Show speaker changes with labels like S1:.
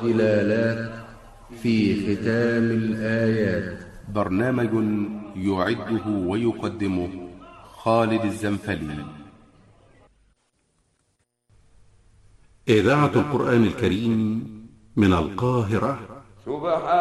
S1: والإلالات في ختام الآيات.
S2: برنامج يعده ويقدمه خالد الزنفلي.
S3: إذاعة القرآن الكريم من القاهرة.
S4: سبحان